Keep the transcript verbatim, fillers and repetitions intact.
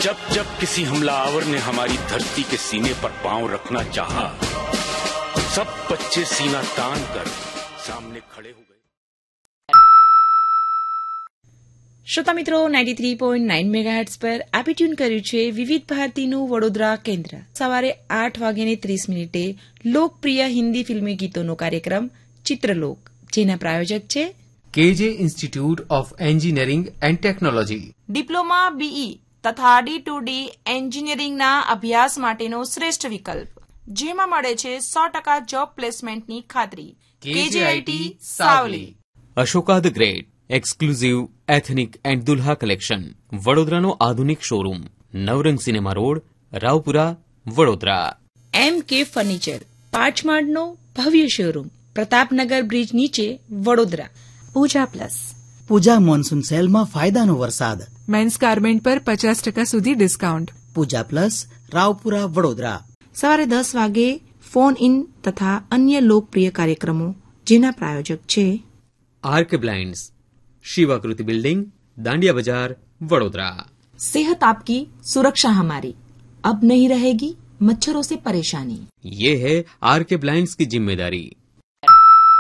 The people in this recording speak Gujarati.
जब जब किसी हमलावर ने हमारी धरती के सीने पर पांव रखना चाहा, सब बच्चे सीना तान कर सामने खड़े हो गए। શ્રોતા મિત્રો ninety three point nine megahertz પર આપે ટ્યુન કર્યું છે વિવિધ ભારતીનું વડોદરા કેન્દ્ર. સવારે આઠ વાગ્યાને ત્રીસ મિનિટે લોકપ્રિય હિન્દી ફિલ્મી ગીતોનો કાર્યક્રમ ચિત્રલોક, જેના પ્રાયોજક છે કેજે institute of engineering and technology. Diploma BE તથા ડી ટુ ડી એન્જિનિયરિંગના અભ્યાસ માટેનો શ્રેષ્ઠ વિકલ્પ, જેમાં મળે છે સો ટકા જોબ પ્લેસમેન્ટની ખાતરી. કેજેઆઈટી Savli. Ashoka the great exclusive ethnic and Dulha collection, વડોદરાનો આધુનિક શોરૂમ, નવરંગ સિનેમા રોડ, રાવપુરા, વડોદરા. એમ કે ફર્નિચર, પાંચમાળનો ભવ્ય શોરૂમ, પ્રતાપનગર બ્રિજ નીચે, વડોદરા. પૂજા પ્લસ, પૂજા મોન્સૂન સેલમાં ફાયદાનો વરસાદ, મેન્સ ગાર્મેન્ટ પર પચાસ ટકા સુધી ડિસ્કાઉન્ટ. પૂજા પ્લસ, રાવપુરા, વડોદરા. સવારે દસ વાગે ફોન ઇન તથા અન્ય લોકપ્રિય કાર્યક્રમો, જેના પ્રાયોજક છે આર્ક બ્લાઇન્ડ્સ, शिवाकृति बिल्डिंग, दांडिया बाजार, वडोदरा. सेहत आपकी सुरक्षा हमारी, अब नहीं रहेगी मच्छरों से परेशानी. ये है आर के ब्लाइंड्स की जिम्मेदारी.